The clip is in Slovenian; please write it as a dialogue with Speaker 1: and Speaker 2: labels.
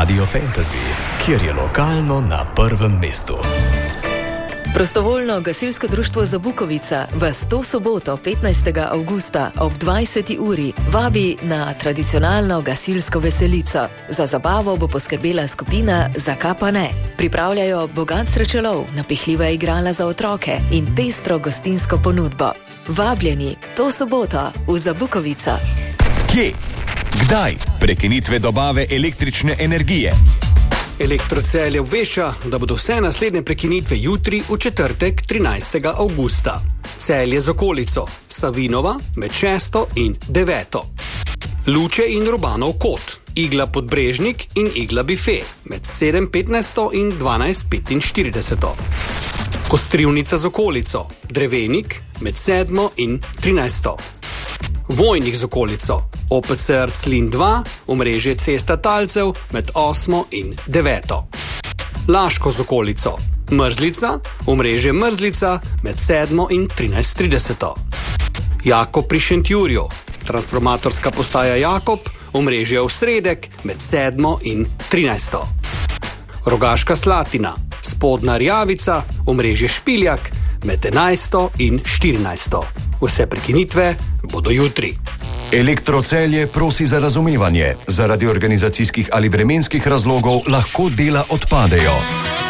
Speaker 1: Radio Fantasy, kjer je lokalno na prvem mestu.
Speaker 2: Prostovoljno gasilsko društvo Zabukovica vas to soboto 15. avgusta ob 20. uri vabi na tradicionalno gasilsko veselico. Za zabavo bo poskrbela skupina Zakaj pa ne. Pripravljajo bogat srečelov, napihljiva igrala za otroke in pestro gostinsko ponudbo. Vabljeni to soboto v Zabukovico.
Speaker 3: Kje? Kdaj? Prekinitve dobave električne energije.
Speaker 4: Elektrocelje obvešča, da bodo vse naslednje prekinitve jutri v četrtek 13. avgusta. Celje z okolico, Savinova med 6. in 9. Luče in Rubanov kot, Igla Podbrežnik in Igla Bife med 7.15 in 12.45. Kostrivnica z okolico, Drevenik med 7. in 13. Vojnik z okolico, OPC Rclin 2, omrežje Cesta Talcev med 8. in 9. Laško z okolico, Mrzlica, omrežje Mrzlica med 7. in 13.30. Jakob pri Šentjurju, transformatorska postaja Jakob, omrežje Osredek med 7. in 13. Rogaška Slatina, Spodnja Rjavica, omrežje Špiljak med 11. in 14. Vse prekinitve bodo jutri.
Speaker 3: Elektrocelje prosi za razumevanje. Zaradi organizacijskih ali vremenskih razlogov lahko dela odpadejo.